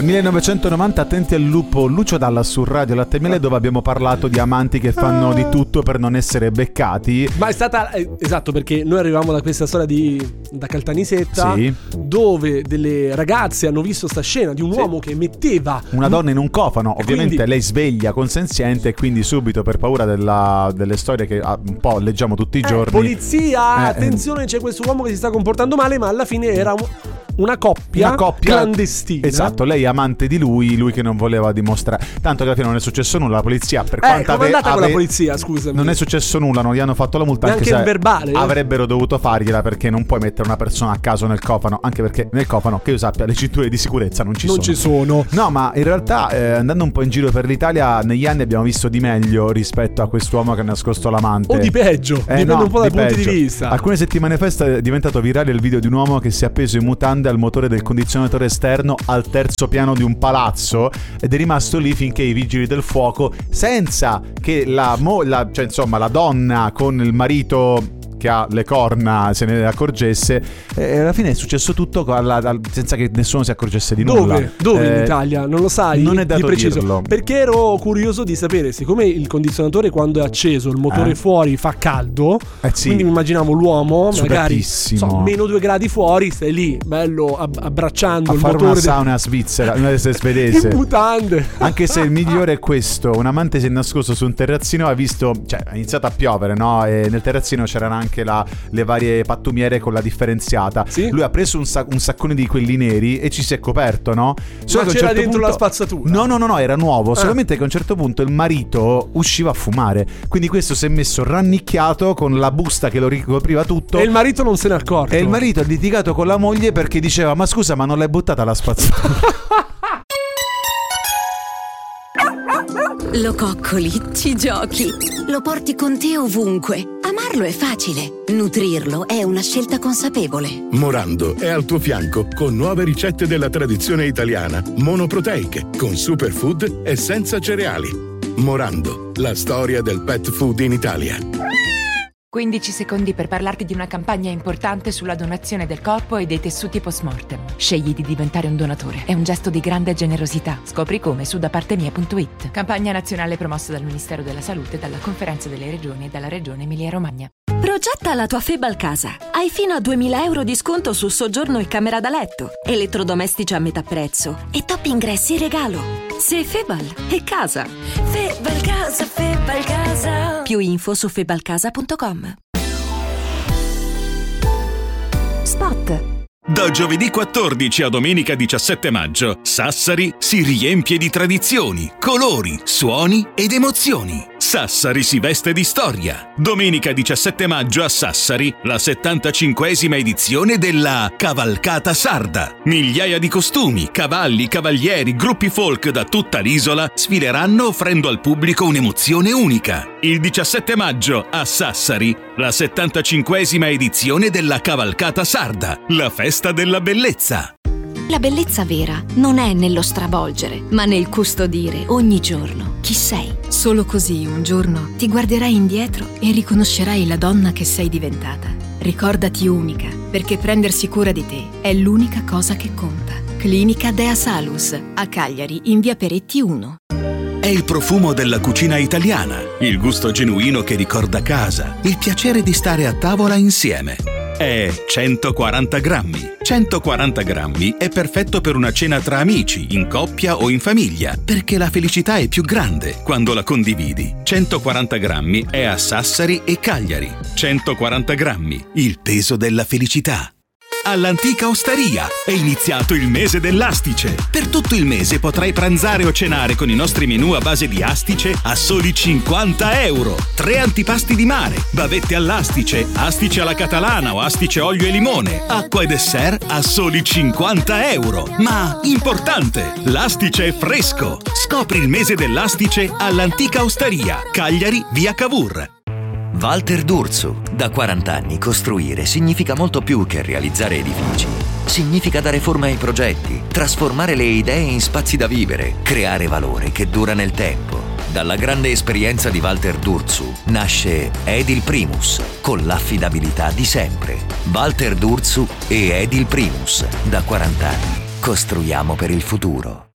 Dal 1990 Attenti al lupo, Lucio Dalla su Radio Latte e Miele, dove abbiamo parlato di amanti che fanno di tutto per non essere beccati. Ma è stata esatto, perché noi arrivavamo da questa storia da Caltanissetta, sì, dove delle ragazze hanno visto sta scena di un uomo che metteva una donna in un cofano. Ovviamente quindi lei sveglia consenziente e quindi subito, per paura delle storie che un po' leggiamo tutti i giorni, polizia, attenzione, c'è questo uomo che si sta comportando male, ma alla fine era una coppia clandestina. Esatto, lei amante di lui che non voleva dimostrare. Tanto che alla fine non è successo nulla. La polizia, per quanto come è andata con la polizia, scusami? Non è successo nulla, non gli hanno fatto la multa. Neanche anche se il verbale avrebbero dovuto fargliela, perché non puoi mettere una persona a caso nel cofano. Anche perché nel cofano, che io sappia, le cinture di sicurezza non ci sono. No, ma in realtà andando un po' in giro per l'Italia, negli anni abbiamo visto di meglio rispetto a quest'uomo che ha nascosto l'amante. O di peggio, dipende un po' dai punti di vista. Alcune settimane fa è diventato virale il video di un uomo che si è appeso in mutande al motore del condizionatore esterno al terzo piano di un palazzo ed è rimasto lì finché i vigili del fuoco, senza che la donna con il marito che ha le corna se ne accorgesse, alla fine è successo tutto senza che nessuno si accorgesse di nulla. Dove in Italia? Non lo sai? Non è dato di preciso dirlo. Perché ero curioso di sapere, siccome il condizionatore quando è acceso il motore fuori fa caldo, sì, quindi mi immaginavo l'uomo magari meno 2 gradi fuori, stai lì bello abbracciando a il fare motore una sauna svizzera, una svedese in mutande. Anche se il migliore è questo: un amante si è nascosto su un terrazzino, ha visto, ha iniziato a piovere, no? E nel terrazzino c'erano anche le varie pattumiere con la differenziata. Sì? Lui ha preso un saccone di quelli neri e ci si è coperto, no? Ma c'era dentro la spazzatura? No, era nuovo. Solamente che a un certo punto il marito usciva a fumare, quindi questo si è messo rannicchiato con la busta che lo ricopriva tutto e il marito non se n'è accorto. E il marito ha litigato con la moglie perché diceva: ma scusa, ma non l'hai buttata la spazzatura? Lo coccoli, ci giochi, lo porti con te ovunque. Amarlo è facile, nutrirlo è una scelta consapevole. Morando è al tuo fianco con nuove ricette della tradizione italiana, monoproteiche, con superfood e senza cereali. Morando, la storia del pet food in Italia. 15 secondi per parlarti di una campagna importante sulla donazione del corpo e dei tessuti post-mortem. Scegli di diventare un donatore. È un gesto di grande generosità. Scopri come su dapartemia.it. Campagna nazionale promossa dal Ministero della Salute, dalla Conferenza delle Regioni e dalla Regione Emilia-Romagna. Progetta la tua Febal casa. Hai fino a 2.000 euro di sconto su soggiorno e camera da letto, elettrodomestici a metà prezzo e top ingressi in regalo. Se Febal è casa. Febal casa, Febal casa. Più info su febalcasa.com. Spot. Da giovedì 14 a domenica 17 maggio, Sassari si riempie di tradizioni, colori, suoni ed emozioni. Sassari si veste di storia. Domenica 17 maggio a Sassari, la 75esima edizione della Cavalcata Sarda. Migliaia di costumi, cavalli, cavalieri, gruppi folk da tutta l'isola sfileranno offrendo al pubblico un'emozione unica. Il 17 maggio a Sassari, la 75esima edizione della Cavalcata Sarda, la festa della bellezza. La bellezza vera non è nello stravolgere, ma nel custodire ogni giorno chi sei. Solo così un giorno ti guarderai indietro e riconoscerai la donna che sei diventata. Ricordati unica, perché prendersi cura di te è l'unica cosa che conta. Clinica Dea Salus, a Cagliari, in via Peretti 1. È il profumo della cucina italiana, il gusto genuino che ricorda casa, il piacere di stare a tavola insieme. È 140 grammi. 140 grammi è perfetto per una cena tra amici, in coppia o in famiglia, perché la felicità è più grande quando la condividi. 140 grammi è a Sassari e Cagliari. 140 grammi, il peso della felicità. All'Antica Osteria è iniziato il mese dell'astice. Per tutto il mese potrai pranzare o cenare con i nostri menù a base di astice a soli 50 euro. 3 antipasti di mare, bavette all'astice, astice alla catalana o astice olio e limone, acqua e dessert a soli 50 euro. Ma importante, l'astice è fresco. Scopri il mese dell'astice all'Antica Osteria, Cagliari, via Cavour. Walter D'Urso. Da 40 anni costruire significa molto più che realizzare edifici. Significa dare forma ai progetti, trasformare le idee in spazi da vivere, creare valore che dura nel tempo. Dalla grande esperienza di Walter D'Urso nasce Edil Primus, con l'affidabilità di sempre. Walter D'Urso e Edil Primus. Da 40 anni costruiamo per il futuro.